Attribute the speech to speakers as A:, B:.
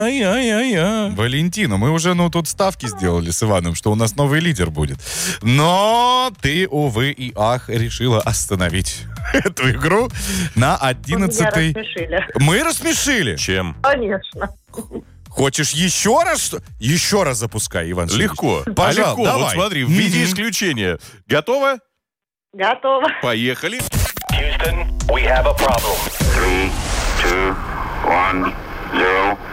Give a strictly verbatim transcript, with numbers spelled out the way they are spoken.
A: Ай-яй-яй-яй.
B: Валентина, мы уже, ну, тут ставки сделали с Иваном, что у нас новый лидер будет. Но ты, увы и ах, решила остановить эту игру на одиннадцатой.
C: Меня рассмешили.
B: Мы рассмешили?
A: Чем?
C: Конечно.
B: Хочешь еще раз? Что? Еще раз запускай, Иван Сергеевич.
A: Легко.
B: Пожалуйста,
A: А легко.
B: давай.
A: Вот смотри, в виде
B: Мгм.
A: исключения. Готова?
C: Готово.
A: Поехали.
D: Houston, we have a problem.
E: Three, two, one, zero.